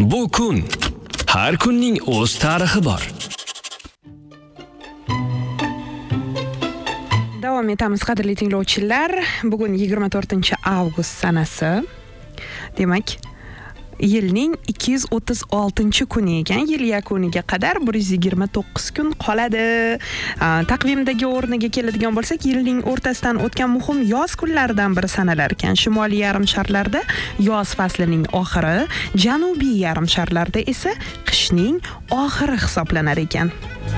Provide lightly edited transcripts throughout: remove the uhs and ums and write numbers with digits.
Bu kun. Har kunning o'z tarixi bor. Davom etamiz, qadrli tinglovchilar. Bugun 24-avgust sanasi. Demak, yilning 236-kuni ekan. Yil yakuniga qadar 129 kun qoladi. Taqvimdagi o'rniga keladigan bo'lsak, yilning o'rtasidan o'tgan muhim yoz kunlaridan biri sanalar ekan. Shimoliy yarim sharlarda yoz faslining oxiri, janubiy yarim sharlarda esa qishning oxiri hisoblanar ekan.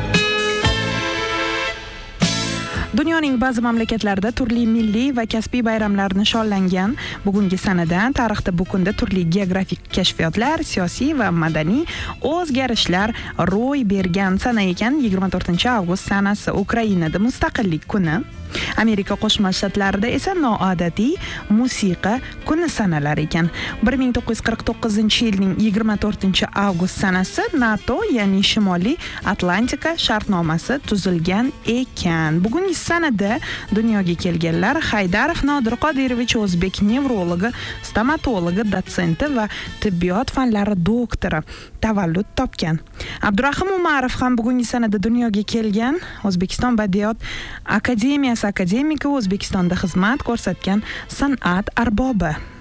Dunyoning ba'zi mamlakatlarida turli milliy va kasbiy bayramlar nishonlangan. Bugungi sanada tarixda bu kunda turli geografik kashfiyotlar, siyosiy va madaniy o'zgarishlar ro'y bergan sana ekan. 24-avgust sanasi Ukrainada mustaqillik kuni, Amerika Qo'shma Shtatlarida esa noodatiy musiqa kuni sanalar ekan. 1949-yilning 24-avgust sanasi NATO, ya'ni Shimoliy Atlantika shartnomasi tuzilgan ekan. Bugungi sanada dunyoga kelganlar: Haydarov Nodir Qodirovich, o'zbek nevrologi, stomatologi, dotsenti va tibbiyot fanlari doktori tavallud topgan. Abdurahim Umarov ham bugungi sanada dunyoga kelgan. O'zbekiston Badiiy akademiyasi akademiki, O'zbekistonda xizmat ko'rsatgan san'at arbobi.